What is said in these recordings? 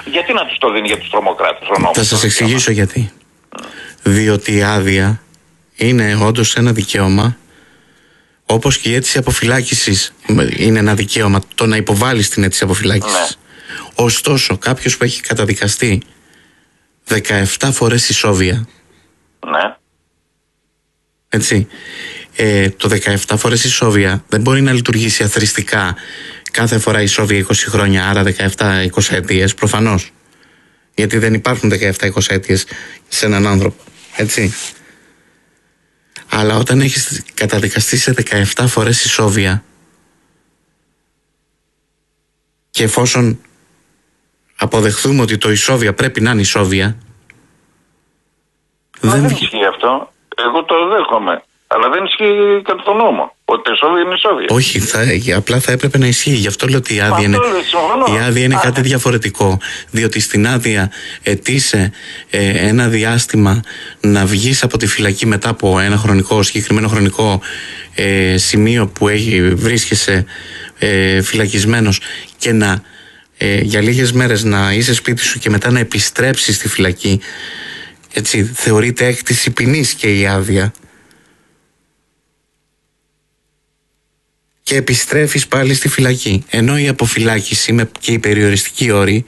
Γιατί να τους το δίνει για τους τρομοκράτες ο νόμος? Θα σας εξηγήσω γιατί. Διότι η άδεια είναι όντως ένα δικαίωμα, όπως και η αίτηση αποφυλάκησης είναι ένα δικαίωμα, το να υποβάλεις την αίτηση αποφυλάκησης. Ναι. Ωστόσο, κάποιος που έχει καταδικαστεί 17 φορές ισόβια, ναι. Έτσι, το 17 φορές ισόβια δεν μπορεί να λειτουργήσει αθροιστικά κάθε φορά ισόβια 20 χρόνια, άρα 17-20 αιτίες, προφανώς. Γιατί δεν υπάρχουν 17-20 αιτίες σε έναν άνθρωπο, έτσι. Αλλά όταν έχεις καταδικαστεί σε 17 φορές ισόβια και εφόσον αποδεχθούμε ότι το ισόβια πρέπει να είναι ισόβια, δεν ισχύει αυτό. Εγώ το δέχομαι. Αλλά δεν ισχύει κατά τον νόμο. Ότι ισόβια είναι ισόβια. Όχι, απλά θα έπρεπε να ισχύει. Γι' αυτό λέω ότι η άδεια είναι κάτι διαφορετικό. Διότι στην άδεια αιτείσαι ένα διάστημα να βγεις από τη φυλακή μετά από ένα συγκεκριμένο χρονικό σημείο που βρίσκεσαι φυλακισμένος και για λίγες μέρες να είσαι σπίτι σου και μετά να επιστρέψεις στη φυλακή. Έτσι, θεωρείται έκτηση ποινής και η άδεια. Και επιστρέφεις πάλι στη φυλακή. Ενώ η αποφυλάκηση και οι περιοριστικοί όροι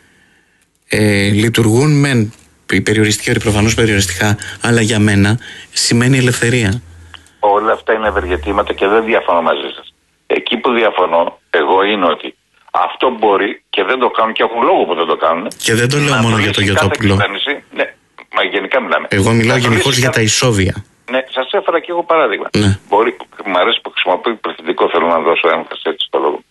λειτουργούν μεν, οι περιοριστικοί όροι προφανώς περιοριστικά, αλλά για μένα σημαίνει ελευθερία. Όλα αυτά είναι ευεργετήματα και δεν διαφωνώ μαζί σας. Εκεί που διαφωνώ εγώ είναι ότι αυτό μπορεί και δεν το κάνουν και έχουν λόγο που δεν το κάνουν. Και δεν το λέω μόνο για το Γιωτόπουλο. Ναι, μα γενικά μιλάμε. Εγώ μιλάω γενικώς για τα ισόβια. Ναι, σας έφερα και εγώ παράδειγμα. Ναι. Μου αρέσει που χρησιμοποιεί πληθυντικό, θέλω να δώσω έμφαση έτσι στο λόγο.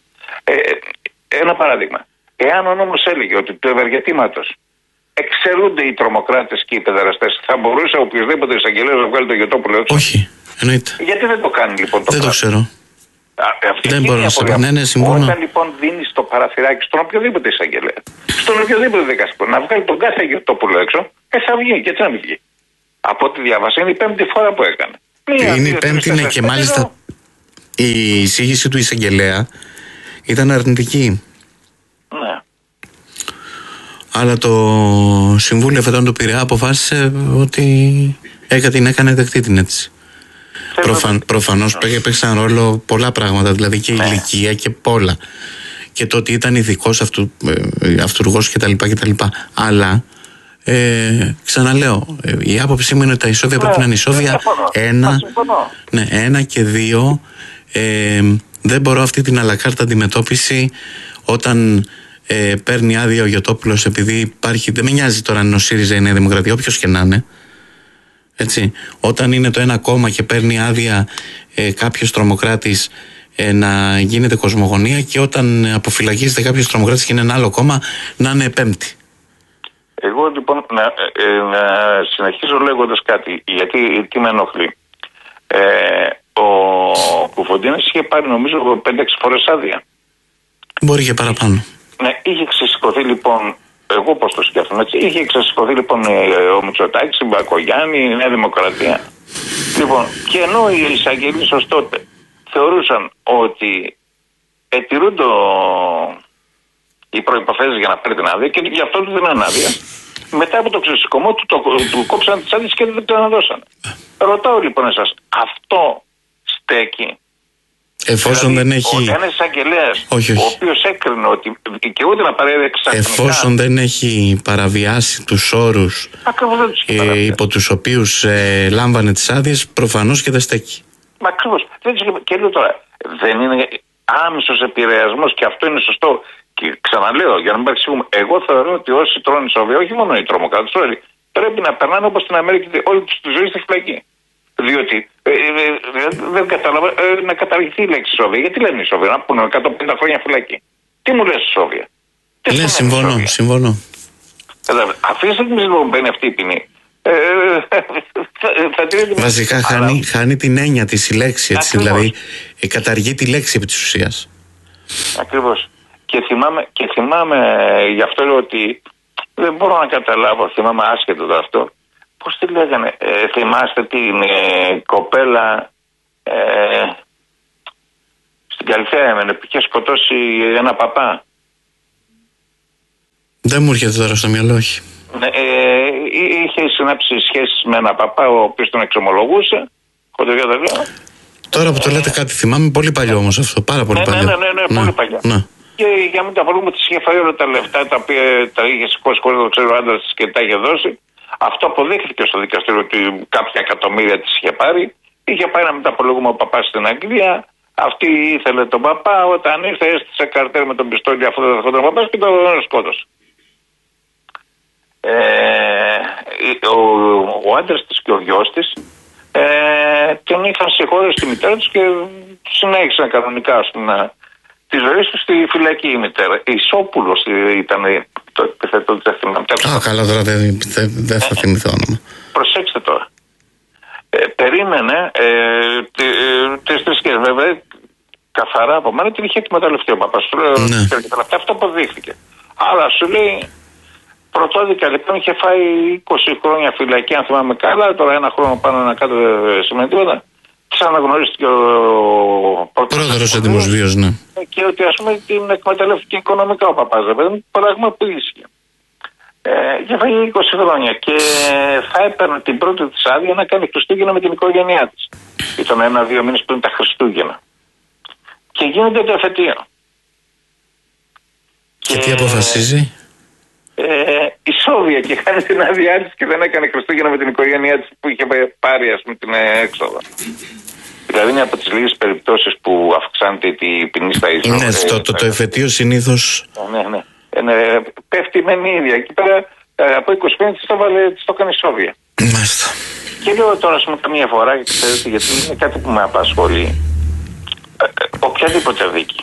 Ένα παράδειγμα. Εάν ο νόμος έλεγε ότι του ευεργετήματος εξαιρούνται οι τρομοκράτες και οι παιδεραστές, θα μπορούσε οποιοδήποτε εισαγγελέας να βγάλει το Γιωτόπουλο έξω? Όχι, εννοείται. Γιατί δεν το κάνει λοιπόν το πράγμα? Δεν το ξέρω. Δεν μπορώ να σε πω. Ναι, συμφωνώ. Όταν λοιπόν δίνει το παραθυράκι στον οποιοδήποτε εισαγγελέα, στον οποιοδήποτε δικαστικό, να βγάλει τον κάθε Γιωτόπουλο έξω, θα βγει. Γιατί να μην βγει? Από ό,τι διάβασα, είναι η 5η φορά που έκανε. Είναι η 5η, ναι, και μάλιστα η εισήγηση του εισαγγελέα ήταν αρνητική. Ναι. Αλλά το Συμβούλιο Φετών του Πειραιά αποφάσισε ότι έκανε δεκτή την αίτηση. Προφανώς έπαιξαν ρόλο πολλά πράγματα, δηλαδή και η ηλικία και πολλά. Και το ότι ήταν ειδικός αυτούργος κτλ. Αλλά ξαναλέω, η άποψή μου είναι ότι τα ισόβια πρέπει να είναι ισόβια. Ένα και δύο, δεν μπορώ αυτή την αλακάρτα αντιμετώπιση όταν παίρνει άδεια ο Γιωτόπουλος, επειδή υπάρχει, δεν με νοιάζει τώρα αν είναι ο ΣΥΡΙΖΑ ή η Νέα Δημοκρατία, όποιος και να είναι. Έτσι, όταν είναι το ένα κόμμα και παίρνει άδεια κάποιος τρομοκράτης να γίνεται κοσμογονία, και όταν αποφυλακίζεται κάποιος τρομοκράτης και είναι ένα άλλο κόμμα να είναι πέμπτη. Εγώ λοιπόν να συνεχίζω λέγοντας κάτι, γιατί τι με ενοχλεί. Ο Κουφοντίνας είχε πάρει νομίζω 5-6 φορές άδεια. Μπορεί και παραπάνω. Ναι, είχε ξεσηκωθεί λοιπόν, εγώ πώς το σκέφτομαι έτσι, είχε ξεσηκωθεί λοιπόν ο Μητσοτάκης, η Μπακογιάννη, η Νέα Δημοκρατία. Λοιπόν, και ενώ οι εισαγγελείς ως τότε θεωρούσαν ότι ετηρούνται οι προϋποθέσεις για να πάρει την άδεια και γι' αυτό του δίναν άδεια, μετά από το ξεσηκωμό του κόψαν τις άδειες και δεν το αναδώσαν. Ρωτάω λοιπόν εσάς, αυτό στέκει? Εφόσον δεν έχει. Ένα εισαγγελέας ο οποίος έκρινε ότι δικαιούται να πάρει εξαφνικά. Εφόσον δεν έχει παραβιάσει τους όρους υπό τους οποίους λάμβανε τις άδειες, προφανώς και δεν στέκει. Μα ακριβώς. Και λέω τώρα, δεν είναι άμεσος επηρεασμός, και αυτό είναι σωστό. Και ξαναλέω, για να μην παρεξηγούμε, εγώ θεωρώ ότι όσοι τρώνε ισόβια, όχι μόνο οι τρομοκράτες, όλοι πρέπει να περνάνε όπως στην Αμερική όλη τους τη ζωή στη φυλακή. Διότι δεν κατάλαβα να καταργηθεί η λέξη ισόβια. Γιατί λένε ισόβια? Να πούνε 150 χρόνια φυλακή. Τι μου λες ισόβια? Ναι, συμφωνώ. Αφήστε την που μπαίνει αυτή η ποινή. Βασικά χάνει την έννοια της η λέξη, έτσι, δηλαδή καταργεί τη λέξη επί της ουσίας. Ακριβώς. Και θυμάμαι, γι' αυτό λέω ότι δεν μπορώ να καταλάβω, θυμάμαι άσχετο το αυτό. Πώς τη λέγανε, θυμάστε την κοπέλα στην Καλυθέα έμενε, που είχε σκοτώσει ένα παπά? Δεν μου έρχεται τώρα στο μυαλό, όχι. Είχε συνάψει σχέσεις με έναν παπά, ο οποίος τον εξομολογούσε. Τώρα που το λέτε κάτι θυμάμαι, πολύ παλιό όμως αυτό, πάρα πολύ παλιό. Ναι, πολύ παλιό. Ναι. Και για μην τα βρούμε, της είχε φάει όλα τα λεφτά τα οποία τα είχε σηκώσει χωρίς να το ξέρει ο άντρας της και τα είχε δώσει. Αυτό αποδείχθηκε στο δικαστήριο ότι κάποια εκατομμύρια της είχε πάρει. Είχε πάει να μεταπολογούμε ο παπάς στην Αγγλία. Αυτή ήθελε τον παπά. Όταν ήρθε, έστησε καρτέρ με τον πιστόλι, αφού δεν δεχόταν ο παπάς και τον σκότωσε. Ο άντρας της και ο γιος της τον είχαν συγχωρέσει στη μητέρα τους και συνέχισαν κανονικά τη ζωή του στη φυλακή η μητέρα. Η Σόπουλος ήταν το επιθέτω, δεν θυμάμαι. Καλά, τώρα δεν θα θυμηθώ όνομα. Προσέξτε τώρα. Περίμενε τις θρησκείες, βέβαια, καθαρά από μένα την είχε εκμεταλλευτεί ο παπάς. Αυτό αποδείχθηκε. Αλλά σου λέει, πρωτόδικα λοιπόν είχε φάει 20 χρόνια φυλακή, αν θυμάμαι καλά, τώρα ένα χρόνο πάνω να κάτω δεν σημαίνει τίποτα. Της αναγνωρίστηκε ο πρόεδρος έτοιμος βίος, ναι. Και ότι ας πούμε την εκμεταλλεύτηκε οικονομικά ο παπάς, πράγμα που ίσχυε. Για φάγει 20 χρόνια και θα έπαιρνε την πρώτη της άδεια να κάνει Χριστούγεννα με την οικογένειά της. Ήταν 1-2 μήνες πριν τα Χριστούγεννα. Και γίνεται το εφετείο. Και τι αποφασίζει? Η Σόβια και κάνει την άδειά της και δεν έκανε Χριστούγεννα με την οικογένειά της που είχε πάρει, ας πούμε, την έξοδο. Δηλαδή είναι από τις λίγες περιπτώσεις που αυξάνεται η ποινή στα ίσια. Ναι, το εφετείο συνήθως. Ναι. Πέφτει με ίδια. Εκεί πέρα από 25 της το έκανε η Σόβια. Μάλιστα. Και λέω τώρα, ας πούμε, καμία φορά, ξέρετε, γιατί είναι κάτι που με απασχολεί. Οποιαδήποτε δίκη.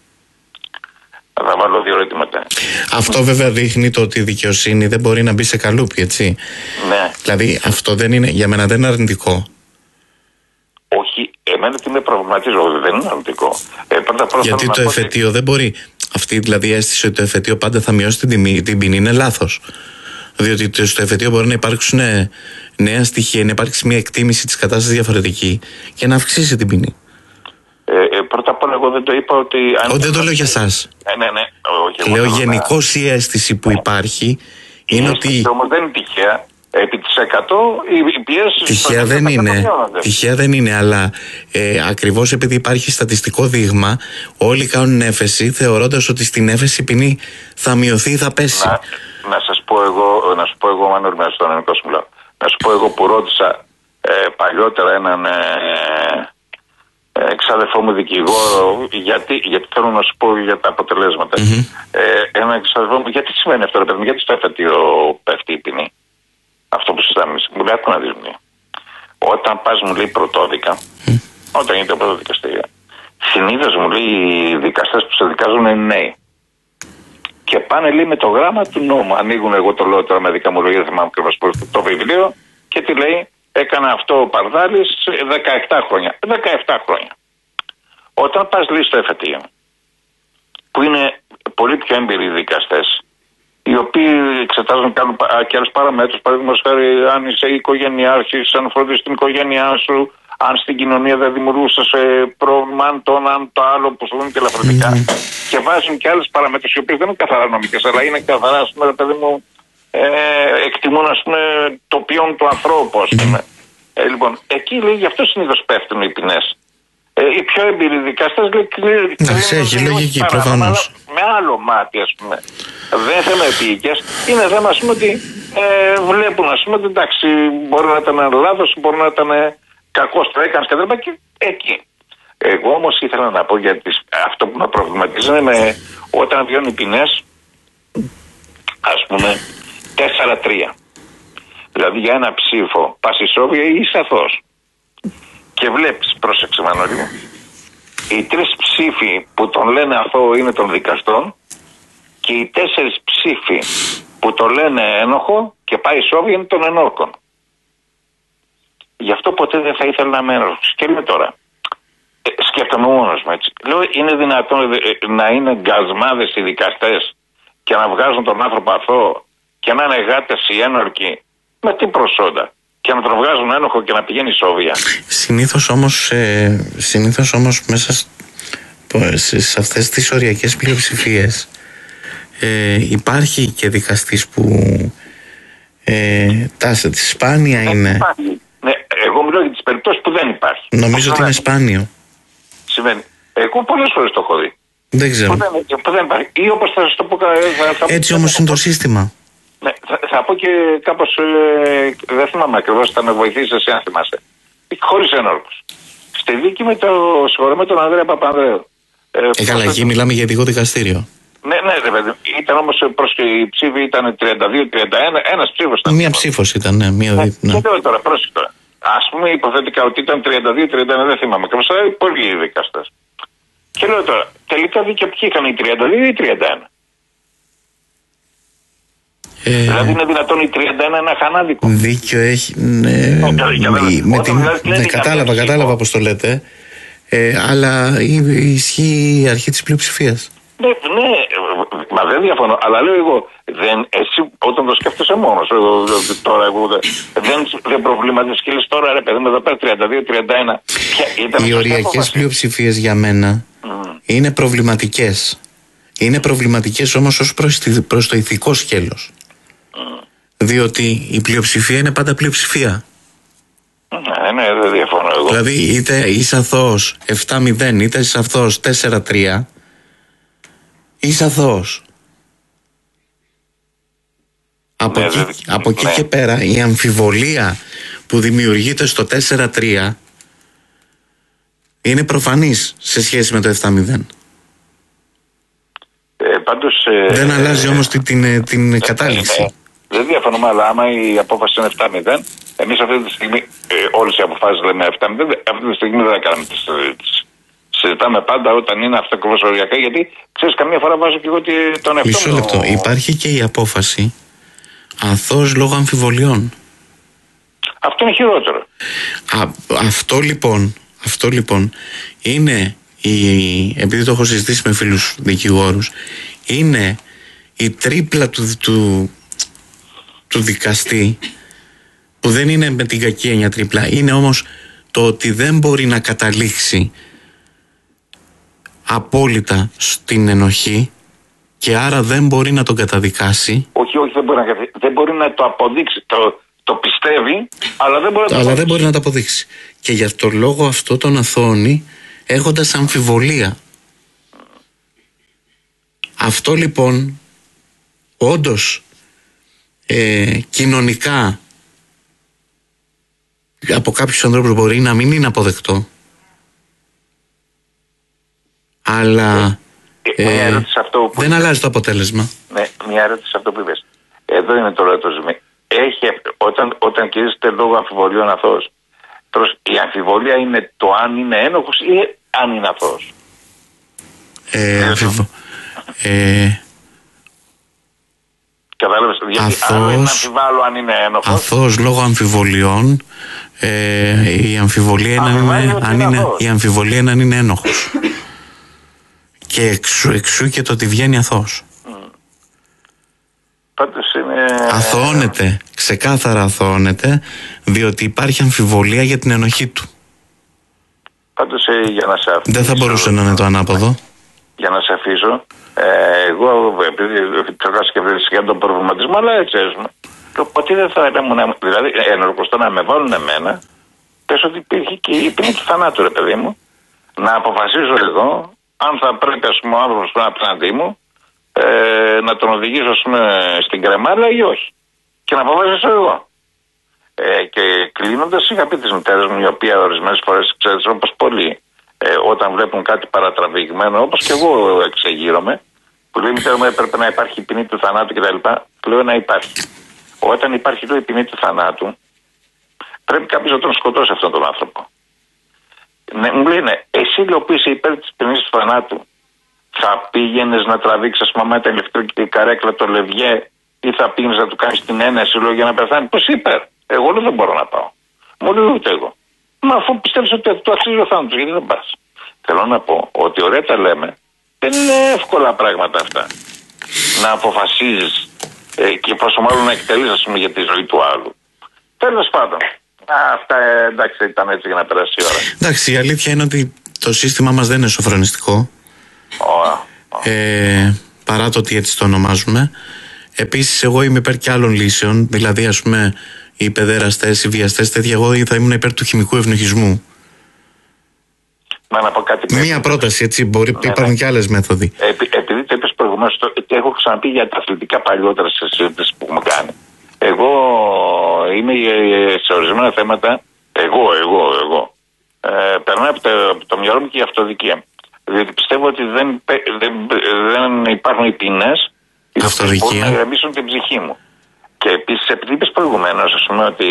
Θα βάλω 2 ερωτήματα. Αυτό βέβαια δείχνει το ότι η δικαιοσύνη δεν μπορεί να μπει σε καλούπι, έτσι. Ναι. Δηλαδή αυτό δεν είναι, για μένα δεν είναι αρνητικό. Όχι, εμένα τι με προβληματίζει, δεν είναι αρνητικό. Γιατί το εφετείο δεν μπορεί. Αυτή δηλαδή η αίσθηση ότι το εφετείο πάντα θα μειώσει την ποινή είναι λάθος. Διότι στο εφετείο μπορεί να υπάρξουν νέα στοιχεία, να υπάρξει μια εκτίμηση της κατάστασης διαφορετική και να αυξήσει την ποινή. Πρώτα απ' όλα, εγώ δεν το είπα ότι. Δεν το λέω για εσάς. Ναι. Λέω γενικώς η αίσθηση που υπάρχει είναι ότι. Όμως δεν είναι τυχαία. Επί της 100 οι πιέσεις. Τυχαία δεν είναι, αλλά ακριβώς επειδή υπάρχει στατιστικό δείγμα, όλοι κάνουν έφεση θεωρώντας ότι στην έφεση η ποινή θα μειωθεί ή θα πέσει. Να σας πω εγώ, Μανώλη, στον ελληνικό σου μιλάω. Να σου πω εγώ που ρώτησα παλιότερα έναν εξάδελφό μου δικηγόρο, γιατί θέλω να σου πω για τα αποτελέσματα. Ένα εξάδελφό μου, γιατί σημαίνει αυτό, ρε παιδί μου, γιατί στο εφετείο πέφτει η ποινή? Αυτό που συζητάμε, μου λέει, άκου να δεις, όταν πας, μου λέει, πρωτόδικα, όταν γίνεται πρώτο δικαστήριο, συνήθως, μου λέει, οι δικαστές που σε δικάζουν είναι νέοι. Και πάνε, λέει, με το γράμμα του νόμου. Ανοίγουν, εγώ το λέω τώρα με δικαμολογία, δεν θυμάμαι ακριβώς το βιβλίο, και τι λέει, έκανε αυτό ο Παρδάλης 17 χρόνια. 17 χρόνια. Όταν πας, λέει, στο εφετείο, που είναι πολύ πιο έμπειροι δικαστές, οι οποίοι εξετάζουν και άλλους παραμέτρους, παραδείγματος χάρη, αν είσαι οικογενειάρχης, αν φροντίζεις την οικογένειά σου, αν στην κοινωνία δεν δημιουργούσες πρόβλημα, αν το άλλο που σου δίνουν και ελαφρυντικά. Και βάζουν και άλλες παραμέτρους, οι οποίες δεν είναι καθαρά νομικές, αλλά είναι καθαρά, ας πούμε, παιδί μου, εκτιμούν, ας πούμε, το ποιόν του ανθρώπου, ας πούμε. Λοιπόν, εκεί, λέει, γι' αυτό συνήθως πέφτουν οι ποινές. Οι πιο εμπειροί δικαστές, λέει, έχει λογική, προφανώς. Με άλλο μάτι, ας πούμε. Δεν θέμα επίοικες. Είναι θέμα, ας πούμε, ότι βλέπουν, ας πούμε, ότι εντάξει, μπορεί να ήταν λάθος, μπορεί να ήταν κακός το έκανες και εκεί. Εγώ όμως ήθελα να πω, γιατί αυτό που με προβληματίζει είναι όταν βγαίνουν οι ποινές, ας πούμε, 4-3. Δηλαδή για ένα ψήφο πας ισόβια ή είσαι αθώος. Και βλέπεις, πρόσεξε, Μανώλη μου, οι 3 ψήφοι που τον λένε αθώο είναι των δικαστών και οι 4 ψήφοι που τον λένε ένοχο και πάει ισόβια είναι των ενόρκων. Γι' αυτό ποτέ δεν θα ήθελα να είμαι ένοχος. Και λέω τώρα, σκέφτομαι μόνος μου, έτσι. Λέω, είναι δυνατόν να είναι γκασμάδες οι δικαστές και να βγάζουν τον άνθρωπο αθώο και να είναι γάτες οι ένορκοι με τι προσόντα και να τον βγάζουν ένοχο και να πηγαίνει ισόβια? Συνήθως όμως μέσα σε αυτές τις οριακές πλειοψηφίες υπάρχει και δικαστής που τάσεται. Σπάνια είναι. Ναι, εγώ μιλάω για τις περιπτώσεις που δεν υπάρχει. Νομίζω ότι είναι σπάνιο. Σημαίνει. Εγώ πολλές φορές το έχω δει. Δεν ξέρω. Που δεν υπάρχει. Ή όπως θα σας το πω. Έτσι όμως είναι το σύστημα. Ναι, θα πω και κάπως. Δεν θυμάμαι ακριβώς, θα με βοηθήσει εσύ αν θυμάσαι. Χωρίς ένορκους. Στη δίκη με το συγχωρεμένο τον Ανδρέα Παπανδρέου. Καλά, εκεί μιλάμε για ειδικό δικαστήριο. Ναι, ρε παιδί. Ήταν όμως η ψήφη ήταν 32-31, ένας ψήφος ήταν. Μία ψήφος ήταν, ναι. Και τώρα, πρόσεχε. Ας πούμε υποθετικά ότι ήταν 32-31, δεν θυμάμαι ακριβώς, αλλά πολλοί οι δικαστές. Και λέω τώρα, τελικά δίκιο ποιοι είχαν, οι 32 ή οι 31. Δηλαδή είναι δυνατόν οι 31 να είχαν άδικο. Δίκιο έχει. Ναι, κατάλαβα πώς το λέτε. Αλλά ισχύει η αρχή της πλειοψηφίας. Ναι, μα δεν διαφωνώ. Αλλά λέω εγώ, εσύ όταν το σκέφτεσαι μόνος, τώρα εγώ δεν προβληματίζεις και λες τώρα ρε παιδί μου εδώ πέρα 32-31. Οι οριακές πλειοψηφίες για μένα είναι προβληματικές. Είναι προβληματικές όμως ως προς το ηθικό σκέλος. Διότι η πλειοψηφία είναι πάντα πλειοψηφία. Ναι, δεν διαφωνώ εγώ. Δηλαδή είτε είσαι αθώος 7-0 είτε είσαι αθώος 4-3, είσαι αθώος. Από εκεί και πέρα η αμφιβολία που δημιουργείται στο 4-3 είναι προφανής σε σχέση με το 7-0. Πάντως, δεν αλλάζει όμως την κατάληξη. Δεν διαφωνούμε, αλλά άμα η απόφαση είναι 7-0, εμείς αυτή τη στιγμή, όλες οι αποφάσεις λέμε 7-0, αυτή τη στιγμή δεν θα κάνουμε τη συζήτηση. Συζητάμε πάντα όταν είναι αυτοκροβοσοριακά, γιατί ξέρεις, καμία φορά βάζω και εγώ τον εαυτό μου. Μισό λεπτό. Υπάρχει και η απόφαση αθώος λόγω αμφιβολιών. Αυτό είναι χειρότερο. Αυτό λοιπόν είναι, επειδή το έχω συζητήσει με φίλους δικηγόρους, είναι η τρίπλα του δικαστή, που δεν είναι με την κακή έννοια τρίπλα, είναι όμως το ότι δεν μπορεί να καταλήξει απόλυτα στην ενοχή και άρα δεν μπορεί να τον καταδικάσει. Όχι, δεν μπορεί να το αποδείξει. Το πιστεύει, αλλά δεν μπορεί να το αποδείξει. Και γι' αυτό λόγο αυτό τον αθώωνει έχοντας αμφιβολία. Αυτό λοιπόν όντως κοινωνικά από κάποιους ανθρώπους μπορεί να μην είναι αποδεκτό, αλλά δεν αλλάζει το αποτέλεσμα. Ναι, μια ερώτηση σε αυτό που είπες. Εδώ είναι τώρα το ζημί. Όταν κηρύσσεται λόγω αμφιβολίων αθώος, η αμφιβολία είναι το αν είναι ένοχος ή αν είναι αθώος. Κατάλαβες, γιατί άλλο είναι να αμφιβάλλω αν είναι ένοχος. Αθώος λόγω αμφιβολιών, η αμφιβολία είναι αν είναι ένοχος. Και εξού και το ότι βγαίνει αθώος. Πάντως είναι... Αθωώνεται, ξεκάθαρα αθωώνεται, διότι υπάρχει αμφιβολία για την ενοχή του. Πάντως για να σε αφήσω... Δεν θα μπορούσε να είναι το ανάποδο. Για να σε αφήσω, εγώ επειδή θέλω να σκεφτείς για τον προβληματισμό, αλλά έτσι έζουμε. Ποτέ δεν θα ήμουν, δηλαδή ενορκωστώ να με βάλουν εμένα, πες ότι υπήρχε και η ποινή του θανάτου, ρε παιδί μου, να αποφασίζω εγώ αν θα πρέπει, ας πούμε, ο άνθρωπος που είναι απέναντί μου να τον οδηγήσω, ας πούμε, στην κρεμάλα ή όχι. Και να αποφασίσω εγώ. Και κλείνοντας, είχα πει της μητέρας μου, η οποία ορισμένες φορές, ξέρεις, όπως πολλοί, όταν βλέπουν κάτι παρατραβηγμένο, όπως και εγώ εξεγείρομαι, που λέει η μητέρα μου έπρεπε να υπάρχει η ποινή του θανάτου κτλ. Λέω να υπάρχει. Όταν υπάρχει η ποινή του θανάτου, πρέπει κάποιος να τον σκοτώσει αυτόν τον άνθρωπο. Ναι, μου λέει, ναι, εσύ λέω που είσαι υπέρ της ποινής του θανάτου, θα πήγαινες να τραβήξεις, ας πούμε, τα ηλεκτρική καρέκλα το λευγέ, ή θα πήγαινες να του κάνεις την ένεση, λέω, για να πεθάνει? Πώς υπέρ? Εγώ λέω δεν μπορώ να πάω. Μου λέει ούτε εγώ. Μα αφού πιστεύεις ότι το αξίζει ο θάνατος, γιατί δεν πας? Θέλω να πω ότι ωραία τα λέμε, δεν είναι εύκολα πράγματα αυτά. Να αποφασίζεις και πόσο μάλλον να εκτελείς, ας πούμε, για τη ζωή του άλλου. Τέλος πάντων. Αυτά εντάξει, ήταν έτσι για να περάσει η ώρα. Εντάξει, η αλήθεια είναι ότι το σύστημα μας δεν είναι σοφρονιστικό. παρά το ότι έτσι το ονομάζουμε. Επίσης, εγώ είμαι υπέρ και άλλων λύσεων, δηλαδή, ας πούμε, οι παιδέραστες, οι βιαστές, τέτοια. Εγώ θα ήμουν υπέρ του χημικού ευνοχισμού. Να πω κάτι. Μία πρόταση, έτσι, υπάρχουν και άλλες μέθοδοι. Επειδή το είπες προηγουμένως, έχω ξαναπεί για τα αθλητικά παλιότερα σε συζήτηση που έχουμε κάνει. Εγώ είμαι σε ορισμένα θέματα, εγώ περνάω από το μυαλό μου και η αυτοδικία. Διότι πιστεύω ότι δεν υπάρχουν οι ποινές που μπορούν να ηρεμήσουν την ψυχή μου. Και επίσης, επειδή είπες προηγουμένως, ας πούμε, ότι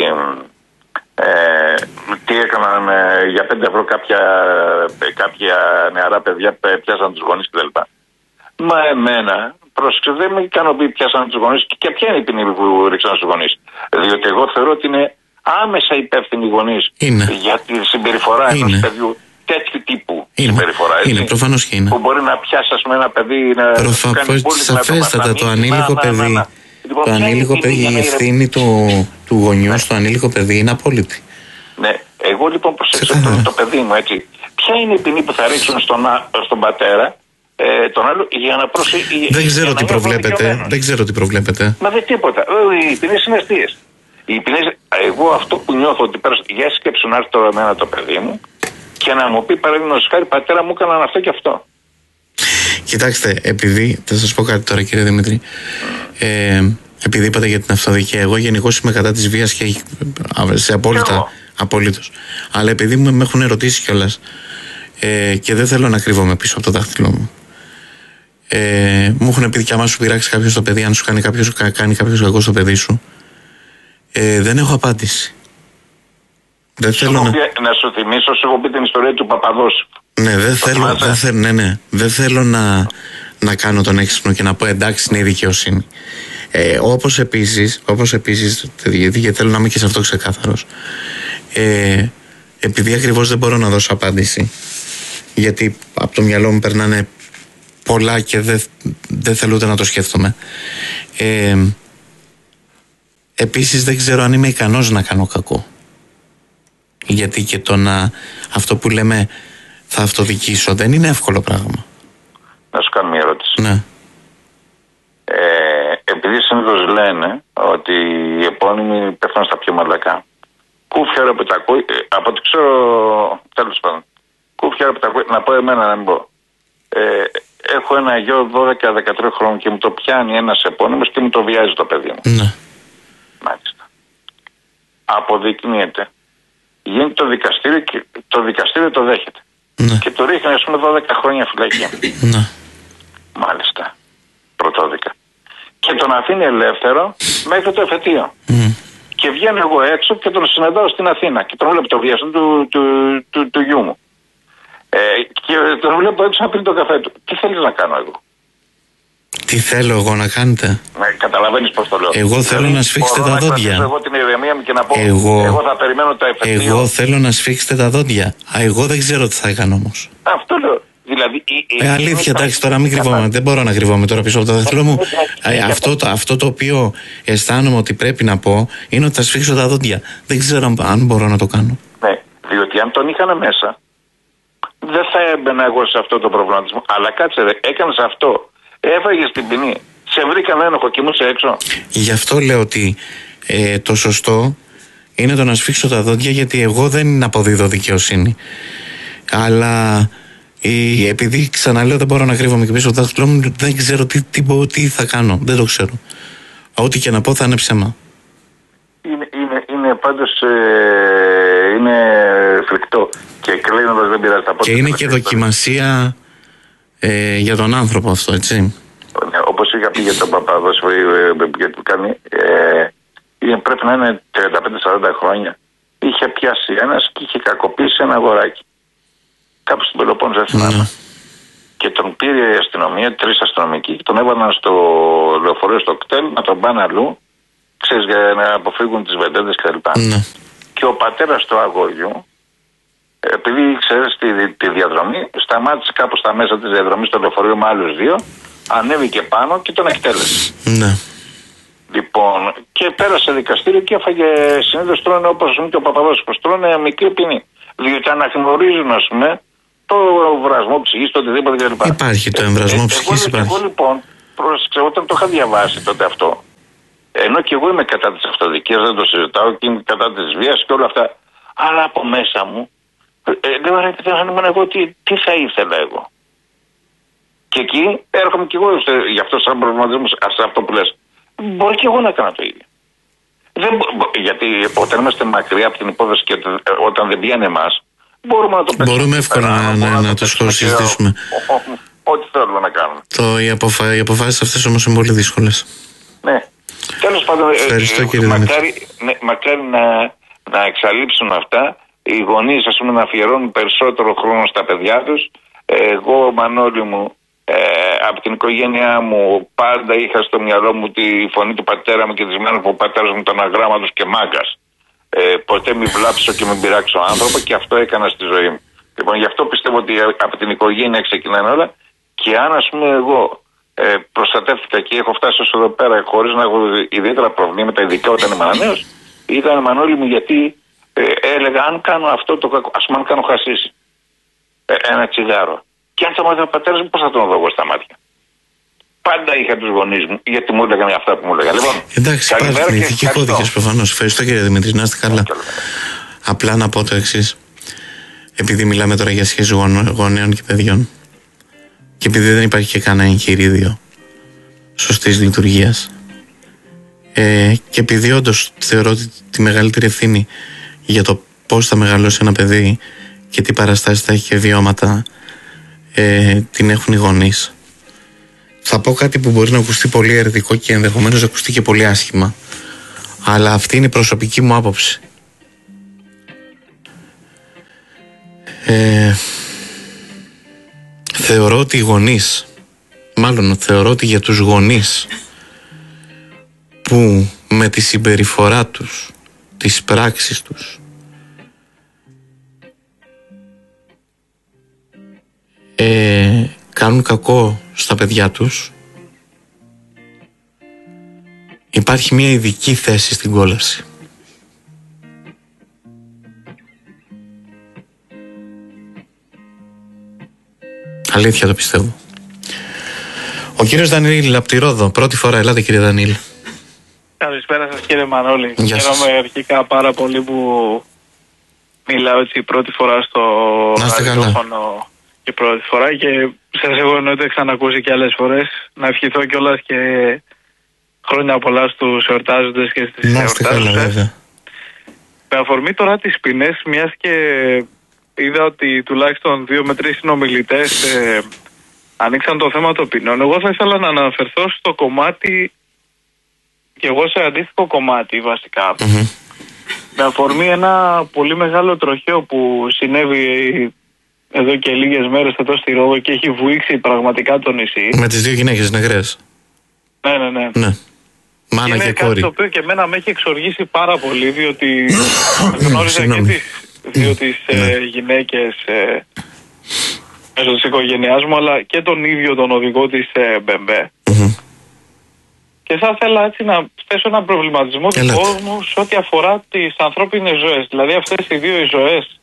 τι έκαναν για 5 ευρώ κάποια νεαρά παιδιά, πιάσαν τους γονείς κτλ. Μα εμένα, πρόσεξε, δεν με ικανοποιεί πιάσαν τους γονείς και ποια είναι η ποινή που ρίξαν στους γονείς. Διότι εγώ θεωρώ ότι είναι άμεσα υπεύθυνοι οι γονείς για τη συμπεριφορά ενός παιδιού τέτοιου τύπου συμπεριφορά. Είναι, προφανώς και είναι. Που μπορεί να πιάσει, ας πούμε, ένα παιδί να κάνει πόλη. Σαφέστατα, το ανήλικο παιδί. Το ανήλικο παιδί, η ευθύνη του γονιού στο ανήλικο παιδί είναι απόλυτη. Ναι, εγώ λοιπόν προσέξω το παιδί μου, έτσι. Ποια είναι η ποινή που θα ρίξουν στον πατέρα, τον άλλο, για να προσέχει. Δεν ξέρω τι προβλέπετε. Δεν ξέρω τι προβλέπετε. Μα δεν τίποτα. Οι ποινές είναι αστείες. Εγώ αυτό που νιώθω ότι πέρα, για σκέψου να έρθει τώρα εμένα το παιδί μου και να μου πει, παραδείγματος χάρη, πατέρα μου έκαναν αυτό και αυτό. Κοιτάξτε, επειδή. Θα σας πω κάτι τώρα, κύριε Δημήτρη. Επειδή είπατε για την αυτοδικία, εγώ γενικώς είμαι κατά της βίας και σε απολύτως. Αλλά επειδή με έχουν ερωτήσει κιόλας και δεν θέλω να κρύβομαι πίσω από το δάχτυλό μου. Μου έχουν πει, και άμα σου πειράξει κάποιος το παιδί, αν σου κάνει κάποιος κακό στο παιδί σου, δεν έχω απάντηση. Δεν θέλω να σου θυμίσω, σου έχω πει την ιστορία του Παπαδόσου. Ναι, δεν θέλω να κάνω τον έξυπνο και να πω εντάξει, είναι η δικαιοσύνη. Όπως επίσης, γιατί θέλω να είμαι και σε αυτό ξεκάθαρος, επειδή ακριβώς δεν μπορώ να δώσω απάντηση, γιατί από το μυαλό μου περνάνε πολλά και δεν θέλω ούτε να το σκέφτομαι. Επίσης δεν ξέρω αν είμαι ικανός να κάνω κακό, γιατί και αυτό που λέμε θα αυτοδικήσω δεν είναι εύκολο πράγμα. Να σου κάνω μια ερώτηση. Ναι. Επειδή συνήθως λένε ότι οι επώνυμοι πέφτουν στα πιο μαλακά. Κούφια που τα ακούει, από ό,τι ξέρω, τέλος πάντων. Κούφια που τα ακούει, να πω εμένα να μην πω. Έχω ένα γιο 12-13 χρόνων και μου το πιάνει ένας επώνυμος και μου το βιάζει το παιδί μου. Ναι. Μάλιστα. Αποδεικνύεται. Γίνεται το δικαστήριο και το δικαστήριο το δέχεται. Ναι. Και το ρίχνει, ας πούμε, 12 χρόνια φυλακή. Ναι. Μάλιστα. Πρωτόδικα. Και τον αφήνει ελεύθερο μέχρι το εφετείο. Και βγαίνω εγώ έξω και τον συναντάω στην Αθήνα και τον βλέπω το βιαστό του γιού μου. Και τον βλέπω έξω να πίνει το καφέ του. Τι θέλεις να κάνω εγώ? Τι θέλω εγώ να κάνετε? Καταλαβαίνεις πώς το λέω? Εγώ θέλω να σφίξετε τα δόντια. Εγώ την ηρεμία μου και να πω εγώ θα περιμένω τα εφετείο. Εγώ θέλω να σφίξετε τα δόντια. Εγώ δεν ξέρω τι θα έκανα όμως. Αυτό λέω. Δηλαδή, αλήθεια, εντάξει, τώρα μην κρυβόμαι. Δεν μπορώ να κρυβόμαι τώρα πίσω από το δάχτυλό μου. Αυτό το οποίο αισθάνομαι ότι πρέπει να πω είναι ότι θα σφίξω τα δόντια. Δεν ξέρω αν μπορώ να το κάνω. Ναι, διότι αν τον είχαν μέσα, δεν θα έμπαινα εγώ σε αυτό το προβληματισμό. Αλλά κάτσε, έκανες αυτό. Έφαγες την ποινή. Σε βρήκαν ένοχο και ήμουν έξω. Γι' αυτό λέω ότι το σωστό είναι το να σφίξω τα δόντια, γιατί εγώ δεν αποδίδω δικαιοσύνη. Αλλά επειδή ξαναλέω δεν μπορώ να κρύβομαι και πίσω από το δάχτυλό μου, δεν ξέρω τι θα κάνω. Δεν το ξέρω. Ό,τι και να πω θα είναι ψέμα. Είναι πάντως είναι φρικτό. Και κλείνοντας δεν πειράζει. Και είναι και δοκιμασία για τον άνθρωπο αυτό, έτσι. Όπως είχα πει για τον Παπαδόσου, γιατί του κάνει, πρέπει να είναι 35-40 χρόνια. Είχε πιάσει ένας και είχε κακοποιήσει ένα αγοράκι. Κάπου στην Πελοπόννησο, δεν θυμάμαι. Και τον πήρε η αστυνομία, 3 αστυνομικοί, και τον έβαλαν στο λεωφορείο, στο κτέλ, να τον πάνε αλλού, ξέρεις, για να αποφύγουν τις βεντέντες κτλ. Και ο πατέρας του αγόριου, επειδή ξέρεις τη διαδρομή, σταμάτησε κάπου στα μέσα της διαδρομής στο λεωφορείο με άλλους 2, ανέβηκε πάνω και τον εκτέλεσε. Ναι. Λοιπόν, και πέρασε δικαστήριο και έφαγε, συνήθως τρώνε όπως και ο Παπαδόσου, τρώνε μικρή ποινή. Διότι αναγνωρίζουν, ας πούμε, το εμβρασμό ψυχής, το οτιδήποτε κλπ. Υπάρχει το εμβρασμό ψυχής. Εγώ λοιπόν πρόσεξε, όταν το είχα διαβάσει τότε αυτό, ενώ και εγώ είμαι κατά της αυτοδικίας, δεν το συζητάω, και είμαι κατά της βίας και όλα αυτά, αλλά από μέσα μου, λέω ρε παιδί, αν ήμουν εγώ, τι θα ήθελα εγώ. Και εκεί έρχομαι και εγώ, γι' αυτό σαν προβληματισμό, σε αυτό που λες, μπορεί και εγώ να κάνω το ίδιο. Γιατί όταν είμαστε μακριά από την υπόθεση και όταν δεν πιάνει εμάς, μπορούμε να το παίξουμε. Μπορούμε εύκολα να το συζητήσουμε. Ό,τι θέλουμε να κάνουμε. Οι αποφάσεις αυτές όμως είναι πολύ δύσκολες. Ναι. Τέλος πάντων, μακάρι να εξαλείψουν αυτά. Οι γονείς, ας πούμε, να αφιερώνουν περισσότερο χρόνο στα παιδιά τους. Εγώ, Μανώλη μου, από την οικογένειά μου πάντα είχα στο μυαλό μου τη φωνή του πατέρα μου και της μάνας μου, ο πατέρας μου ήταν αγράμματος και μάγκας. Ποτέ μην βλάψω και μην πειράξω άνθρωπο, και αυτό έκανα στη ζωή μου. Λοιπόν, γι' αυτό πιστεύω ότι από την οικογένεια ξεκινάνε όλα, και αν, ας πούμε, εγώ προστατεύτηκα και έχω φτάσει ως εδώ πέρα χωρίς να έχω ιδιαίτερα προβλήματα, ειδικά όταν ήμουν νέος, ήταν, Μανώλη μου, γιατί έλεγα, αν κάνω αυτό το κακό, ας πούμε, αν κάνω χασίσι, ένα τσιγάρο, και αν θα μου έδινε ο πατέρας μου, πώς θα τον δω εγώ στα μάτια. Πάντα είχα τους γονείς μου, γιατί μου έλεγαν αυτά που μου έλεγαν. Λοιπόν, εντάξει, υπάρχουν ηθικοί κώδικες προφανώς. Ευχαριστώ, κύριε Δημήτρη, να είστε καλά. Απλά να πω το εξής. Επειδή μιλάμε τώρα για σχέσεις γονέων και παιδιών, και επειδή δεν υπάρχει και κανένα εγχειρίδιο σωστής λειτουργίας, και επειδή όντως θεωρώ ότι τη μεγαλύτερη ευθύνη για το πώς θα μεγαλώσει ένα παιδί και τι παραστάσεις θα έχει και βιώματα την έχουν οι γονείς, θα πω κάτι που μπορεί να ακουστεί πολύ αιρετικό και ενδεχομένως να ακουστεί και πολύ άσχημα, αλλά αυτή είναι η προσωπική μου άποψη. Θεωρώ ότι οι γονείς, μάλλον θεωρώ ότι για τους γονείς που με τη συμπεριφορά τους, τις πράξεις τους, κάνουν κακό στα παιδιά τους, υπάρχει μια ειδική θέση στην κόλαση. Αλήθεια το πιστεύω. Ο κύριος Δανίλη από τη Ρόδο, πρώτη φορά. Ελάτε, κύριε Δανίλη. Καλησπέρα σας, κύριε Μανώλη. Χαίρομαι αρχικά πάρα πολύ που μιλάω έτσι πρώτη φορά στο ραδιόφωνο και πρώτη φορά, και σας εγώ εννοείται ξανακούσει και άλλες φορές. Να ευχηθώ κιόλας και χρόνια πολλά στους εορτάζοντες και στις εορτάζοντες. Με αφορμή τώρα τις ποινές, μιας και είδα ότι τουλάχιστον 2 με 3 συνομιλητές ανοίξαν το θέμα των ποινών, εγώ θα ήθελα να αναφερθώ στο κομμάτι, και εγώ σε αντίστοιχο κομμάτι βασικά, με αφορμή ένα πολύ μεγάλο τροχαίο που συνέβη εδώ και λίγες μέρες εδώ στη Ρόδο και έχει βουήξει πραγματικά το νησί. Με τις 2 γυναίκες νεγρές. Ναι. Μάνα είναι και κάτι κόρη. Το οποίο και εμένα με έχει εξοργήσει πάρα πολύ, διότι γνώριζα και τις γυναίκες μέσω της οικογένειάς μου, αλλά και τον ίδιο τον οδηγό της BMW. Και θα ήθελα έτσι να θέσω ένα προβληματισμό του κόσμου σε ό,τι αφορά τις ανθρώπινες ζωές. Δηλαδή αυτές οι 2 οι ζωές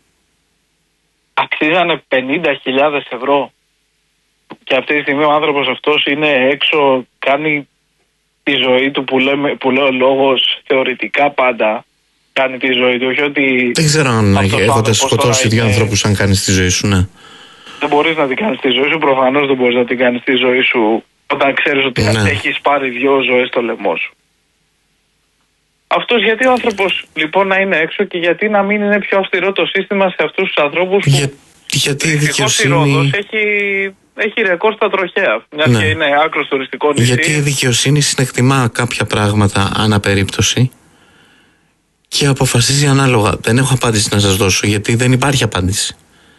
αξίζανε 50.000 ευρώ, και αυτή τη στιγμή ο άνθρωπος αυτός είναι έξω, κάνει τη ζωή του που λέει ο λόγος θεωρητικά πάντα κάνει τη ζωή του, όχι ότι... Δεν ξέρω αν έχοντας σκοτώσει 2 ανθρώπους αν κάνεις τη ζωή σου, ναι. Δεν μπορείς να την κάνεις τη ζωή σου, προφανώς δεν μπορείς να την κάνεις τη ζωή σου όταν ξέρεις ότι έχεις πάρει 2 ζωές στο λαιμό σου. Αυτός γιατί ο άνθρωπος λοιπόν να είναι έξω, και γιατί να μην είναι πιο αυστηρό το σύστημα σε αυτούς τους ανθρώπους που γιατί η δικαιοσύνη... Ρόδος έχει ρεκόρ στα τροχαία, μια και είναι άκρος τουριστικό νησί. Γιατί η δικαιοσύνη συνεκτιμά κάποια πράγματα ανά περίπτωση και αποφασίζει ανάλογα. Δεν έχω απάντηση να σας δώσω, γιατί δεν υπάρχει απάντηση.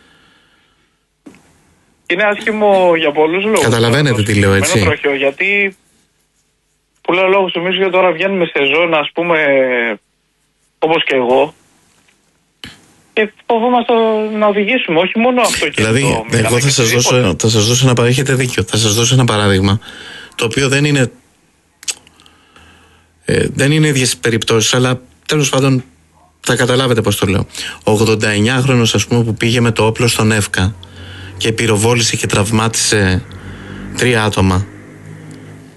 Είναι άσχημο για πολλούς λόγους. Καταλαβαίνετε τι λέω, έτσι. Τροχαίο, γιατί που λέω λόγους εμείς, γιατί τώρα βγαίνουμε σε ζώνα, ας πούμε, όπως και εγώ, και φοβόμαστε να οδηγήσουμε, όχι μόνο αυτό. Δηλαδή, εγώ θα σας δώσω ένα παράδειγμα. Έχετε δίκιο. Θα σας δώσω ένα παράδειγμα, το οποίο δεν είναι ίδιες περιπτώσεις, αλλά τέλος πάντων θα καταλάβετε πώς το λέω. Ο 89χρονος, ας πούμε, που πήγε με το όπλο στον Εύκα και πυροβόλησε και τραυμάτισε 3 άτομα,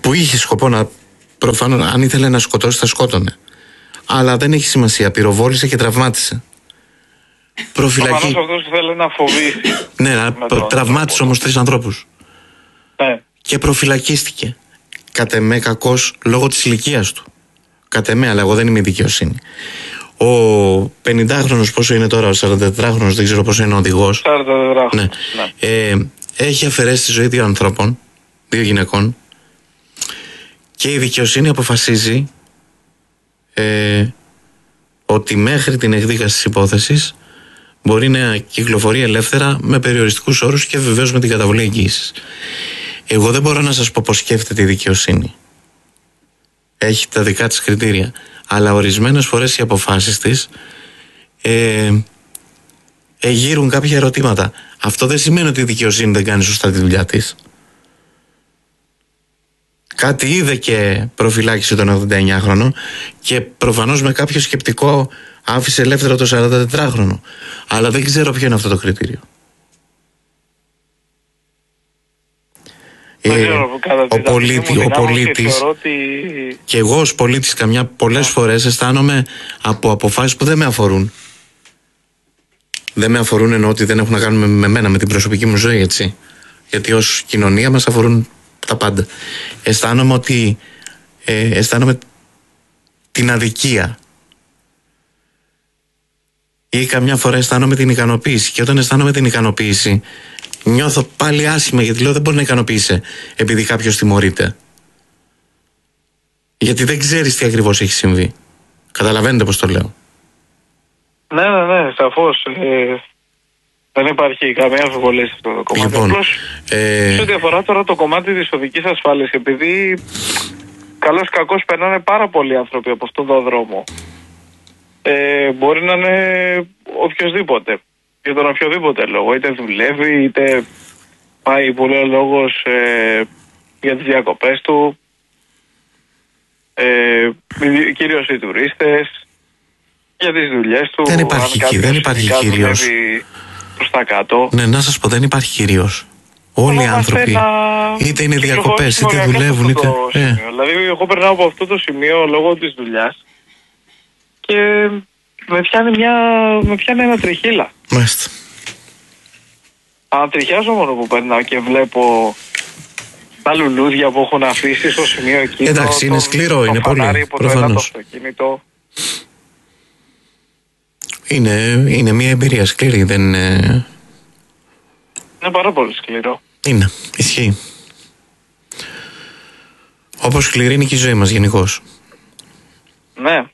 που είχε σκοπό να, προφανώς αν ήθελε να σκοτώσει θα σκότωνε, αλλά δεν έχει σημασία, πυροβόλησε και τραυμάτισε. Προφυλακή. Προφανώς αυτός θέλει να φοβήσει. Ναι, τραυμάτισε όμως 3 ανθρώπους. Ναι. Και προφυλακίστηκε. Κατ' εμέ κακός λόγω της ηλικίας του. Κατ' εμέ, αλλά εγώ δεν είμαι η δικαιοσύνη. Ο 50χρονος πόσο είναι τώρα, ο 44χρονος δεν ξέρω πόσο είναι ο οδηγός. 44χρονος. Ναι. Έχει αφαιρέσει τη ζωή 2 ανθρώπων, 2 γυναικών, και η δικαιοσύνη αποφασίζει ότι μέχρι την εκδίκαση της υπόθεσης μπορεί να κυκλοφορεί ελεύθερα με περιοριστικούς όρους και βεβαίως με την καταβολή εγγύησης. Εγώ δεν μπορώ να σας πω πώς σκέφτεται η δικαιοσύνη. Έχει τα δικά της κριτήρια. Αλλά ορισμένες φορές οι αποφάσεις της εγείρουν κάποια ερωτήματα. Αυτό δεν σημαίνει ότι η δικαιοσύνη δεν κάνει σωστά τη δουλειά της. Κάτι είδε και προφυλάκησε τον 89χρονο και προφανώς με κάποιο σκεπτικό άφησε ελεύθερο το 44χρονο. Αλλά δεν ξέρω ποιο είναι αυτό το κριτήριο. Ο πολίτης και εγώ ως πολίτης πολλές φορές αισθάνομαι από αποφάσεις που δεν με αφορούν. Δεν με αφορούν εννοώ ότι δεν έχουν να κάνουν με μένα, με την προσωπική μου ζωή, έτσι. Γιατί ως κοινωνία μας αφορούν τα πάντα. Αισθάνομαι ότι αισθάνομαι την αδικία ή καμιά φορά αισθάνομαι την ικανοποίηση, και όταν αισθάνομαι την ικανοποίηση νιώθω πάλι άσχημα, γιατί λέω δεν μπορεί να ικανοποιήσει επειδή κάποιος τιμωρείται. Γιατί δεν ξέρεις τι ακριβώς έχει συμβεί. Καταλαβαίνετε πώς το λέω? Ναι, σαφώς. Δεν υπάρχει καμία αμφιβολία σε αυτό το κομμάτι. Λοιπόν, σε ό,τι αφορά τώρα το κομμάτι της οδικής ασφάλειας, επειδή καλώς κακώς περνάνε πάρα πολλοί άνθρωποι από αυτόν τον δρόμο, μπορεί να είναι οποιοσδήποτε, για τον οποιοδήποτε λόγο, είτε δουλεύει, είτε πάει πολύ ο λόγος για τις διακοπές του, κυρίως οι τουρίστες, για τις δουλειές του. Δεν υπάρχει κυρίως. Προς τα κάτω. Ναι, να σας πω, δεν υπάρχει κυρίως. Όλοι οι άνθρωποι, είτε είναι διακοπές, είτε δουλεύουν, είτε... Δηλαδή, εγώ περνάω από αυτό το σημείο λόγω της δουλειάς και με πιάνει ένα τριχύλα. Μάλιστα. Ανατριχιάζω μόνο που περνάω και βλέπω τα λουλούδια που έχουν αφήσει στο σημείο εκείνο. Εντάξει, είναι σκληρό, είναι πολύ, προφανώς. Είναι μια εμπειρία σκληρή, δεν είναι... Είναι πάρα πολύ σκληρό. Είναι, ισχύει. Όπως σκληρή είναι και η ζωή μας γενικώς. Ναι.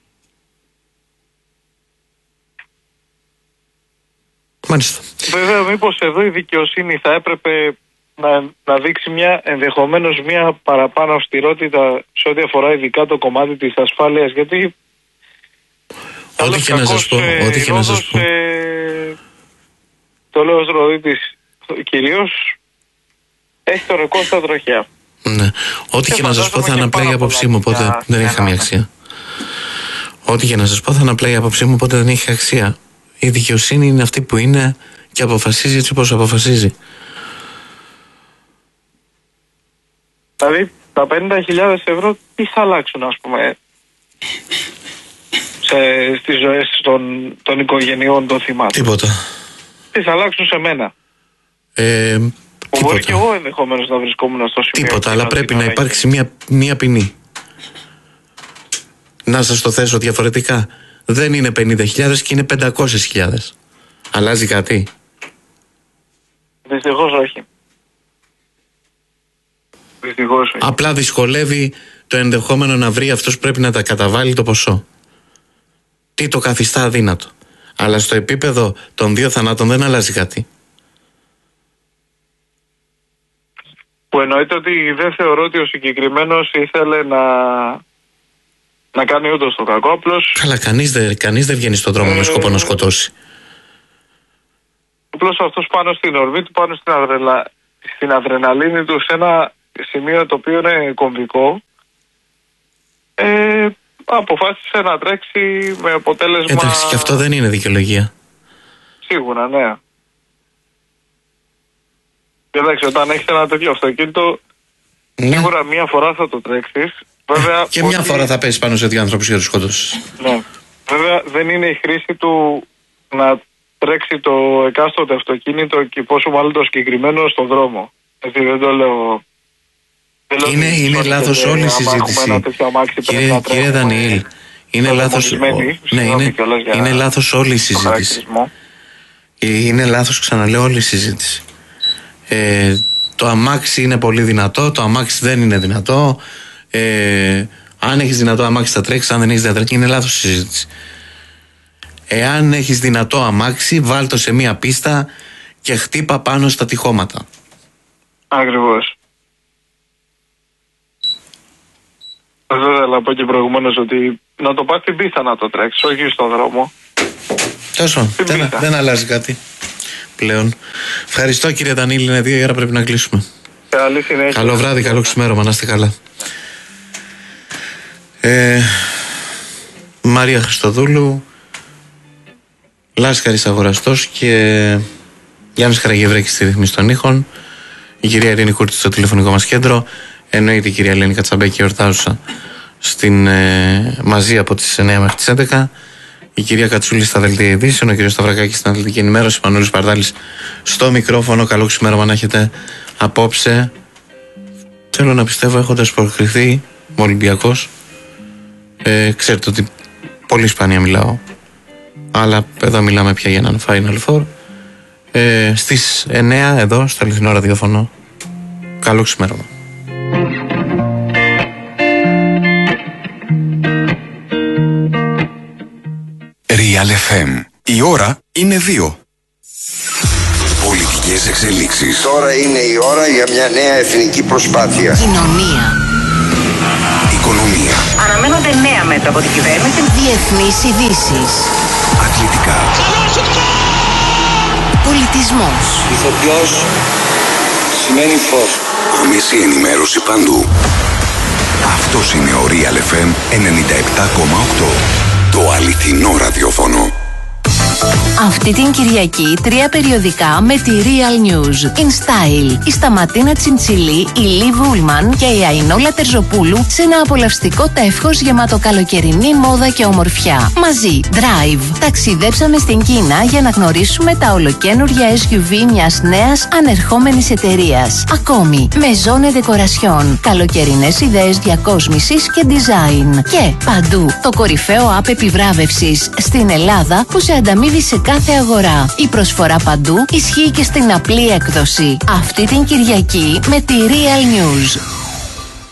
Μάλιστα. Βέβαια, μήπως εδώ η δικαιοσύνη θα έπρεπε να δείξει ενδεχομένως μια παραπάνω αυστηρότητα σε ό,τι αφορά ειδικά το κομμάτι της ασφάλειας, γιατί ό,τι και να σας πω, το λέω ως Ροδίτης κυρίως, έχει το ρεκόρ στα τροχιά. Ναι. Ό,τι και να σας πω θα είναι απλά η άποψή μου, οπότε δεν έχει καμία αξία. Ό,τι και να σας πω θα είναι απλά η άποψή μου, οπότε δεν έχει αξία. Η δικαιοσύνη είναι αυτή που είναι και αποφασίζει έτσι όπως αποφασίζει. Δηλαδή τα 50.000 ευρώ τι θα αλλάξουν, ας πούμε, στις ζωές των οικογενειών των θυμάτων? Τίποτα. Τι θα αλλάξουν σε μένα? Μπορεί και εγώ ενδεχομένως να βρισκόμουν στο σημείο. Τίποτα, αλλά πρέπει να υπάρξει μια ποινή. Να σας το θέσω διαφορετικά. Δεν είναι 50.000 και είναι 500.000. Αλλάζει κάτι? Δυστυχώς όχι. Δυστυχώς όχι. Απλά δυσκολεύει το ενδεχόμενο να βρει αυτός που πρέπει να τα καταβάλει το ποσό. Τι το καθιστά αδύνατο. Αλλά στο επίπεδο των 2 θανάτων δεν αλλάζει κάτι. Που εννοείται ότι δεν θεωρώ ότι ο συγκεκριμένος ήθελε να κάνει ούτως το κακό, απλώς... Καλά, κανείς δεν βγαίνει στον δρόμο με σκοπό να σκοτώσει. Απλώς αυτός πάνω στην ορμή του, πάνω στην αδρεναλίνη του, σε ένα σημείο το οποίο είναι κομβικό, αποφάσισε να τρέξει με αποτέλεσμα... Εντάξει, και αυτό δεν είναι δικαιολογία. Σίγουρα, ναι. Εντάξει, όταν έχεις ένα τέτοιο αυτοκίνητο, Σίγουρα μία φορά θα το τρέξεις. Βέβαια, και μια φορά θα πέσει πάνω σε 2 ανθρώπους και θα τους σκοτώσεις. Ναι. Βέβαια δεν είναι η χρήση του να τρέξει το εκάστοτε αυτοκίνητο και πόσο μάλλον το συγκεκριμένο στον δρόμο. Έτσι δεν το λέω. Είναι λάθος όλη η συζήτηση. Κύριε Δανιήλ, είναι λάθος. Ναι, είναι λάθος όλη η συζήτηση. Είναι λάθος, ξαναλέω, όλη η συζήτηση. Το αμάξι είναι πολύ δυνατό, το αμάξι δεν είναι δυνατό. Αν έχεις δυνατό αμάξι θα τρέξεις, αν δεν έχεις δυνατό, είναι λάθος η συζήτηση. Εάν έχεις δυνατό αμάξι, βάλ' το σε μία πίστα και χτύπα πάνω στα τυχώματα. Ακριβώς. Δεν ήθελα να πω και προηγουμένως ότι να το πας στην πίστα να το τρέξεις, όχι στον δρόμο. Τόσο, δεν αλλάζει κάτι πλέον. Ευχαριστώ κύριε Δανίλη, είναι 2 η ώρα, πρέπει να κλείσουμε. Καλή συνέχεια. Καλό βράδυ, καλό ξημέρωμα, να είστε καλά. Μαρία Χριστοδούλου, Λάσκαρης Αγοραστός και Γιάννης Καραγευρέκης στη ρύθμιση των ήχων, η κυρία Ειρήνη Κούρτη στο τηλεφωνικό μας κέντρο, εννοείται η κυρία Ελένη Κατσαμπέκη ορτάζουσα μαζί από τις 9 μέχρι τις 11, η κυρία Κατσούλη στα δελτία ειδήσεων, ο κύριος Σταυρακάκης στην αθλητική ενημέρωση, Μανώλης Παρδάλης στο μικρόφωνο. Καλό ξημέρωμα να έχετε απόψε. Θέλω να πιστεύω, έχοντας προκριθεί με Ολυμπιακός, ξέρετε ότι πολύ σπάνια μιλάω, αλλά εδώ μιλάμε πια για έναν Final Four, στις 9 εδώ στο αληθινό ραδιόφωνο. Καλό ξημέρωμα. Real FM. Η ώρα είναι 2. Πολιτικές εξελίξεις. Τώρα είναι η ώρα για μια νέα εθνική προσπάθεια. Κοινωνία. Οικονομία. Αναμένονται νέα μέτρα από την κυβέρνηση. Διεθνείς ειδήσεις. Αθλητικά. Πολιτισμός. Ηθοποιός σημαίνει φως. Άμεση ενημέρωση παντού. Αυτός είναι ο Real FM 97,8. Το αληθινό ραδιόφωνο. Αυτή την Κυριακή 3 περιοδικά με τη Real News. In Style, η Σταματίνα Τσιντσιλή, η Λι Βούλμαν και η Αϊνόλα Τερζοπούλου σε ένα απολαυστικό τεύχος γεμάτο καλοκαιρινή μόδα και ομορφιά. Μαζί, Drive. Ταξιδέψαμε στην Κίνα για να γνωρίσουμε τα ολοκαίνουργια SUV μιας νέας ανερχόμενης εταιρείας. Ακόμη, Maison Decoration. Καλοκαιρινές ιδέες διακόσμησης και design. Και παντού, το κορυφαίο app επιβράβευσης στην Ελλάδα που σε ανταμείβει σε κάθε αγορά. Η προσφορά παντού ισχύει και στην απλή έκδοση. Αυτή την Κυριακή με τη Real News.